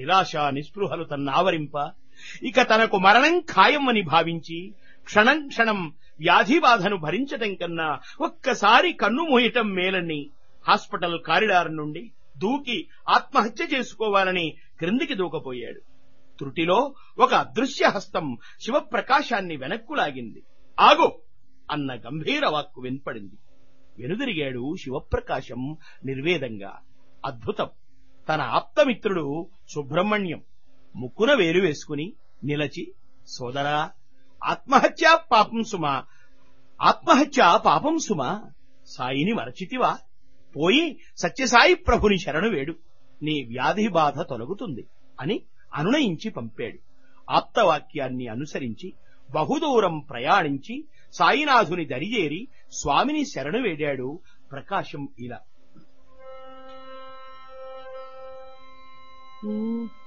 నిరాశ నిస్పృహలు తన్నావరింప ఇక తనకు మరణం ఖాయమని భావించి క్షణం క్షణం వ్యాధి బాధను భరించటం కన్నా ఒక్కసారి కన్ను మూయటం మేలని హాస్పిటల్ కారిడార్ నుండి దూకి ఆత్మహత్య చేసుకోవాలని క్రిందికి దూకపోయాడు. త్రుటిలో ఒక అదృశ్య హస్తం శివప్రకాశాన్ని వెనక్కు లాగింది. ఆగు అన్న గంభీర వాక్కు వినపడింది. వెనుదిరిగాడు శివప్రకాశం నిర్వేదంగా. అద్భుతం! తన ఆప్తమిత్రుడు సుబ్రహ్మణ్యం ముక్కున వేలు వేసుకుని నిలచి, సోదరా, ఆత్మహత్య పాపం సుమా, సాయిని మరచితివా? పోయి సత్యసాయి ప్రభుని శరణు వేడు, నీ వ్యాధి బాధ తొలగుతుంది అని అనునయించి పంపాడు. ఆప్తవాక్యాన్ని అనుసరించి బహుదూరం ప్రయాణించి సాయినాథుని దరిజేరి స్వామిని శరణు వేడాడు ప్రకాశం ఇలా.